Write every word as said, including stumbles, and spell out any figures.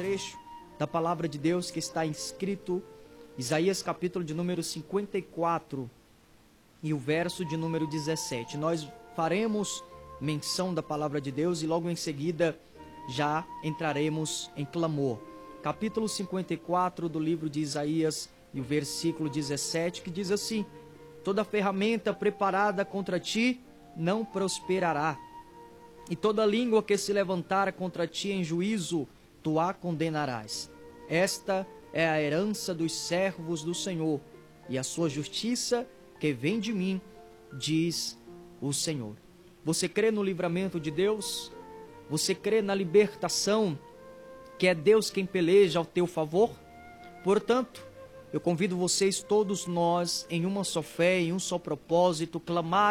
trecho da palavra de Deus que está escrito, Isaías capítulo de número cinquenta e quatro e o verso de número dezessete. Nós faremos menção da palavra de Deus e logo em seguida já entraremos em clamor. Capítulo cinquenta e quatro do livro de Isaías e o versículo dezessete, que diz assim: toda ferramenta preparada contra ti não prosperará, e toda língua que se levantar contra ti em juízo, tu a condenarás. Esta é a herança dos servos do Senhor, e a sua justiça que vem de mim, diz o Senhor. Você crê no livramento de Deus? Você crê na libertação, que é Deus quem peleja ao teu favor? Portanto, eu convido vocês, todos nós, em uma só fé, em um só propósito, clamar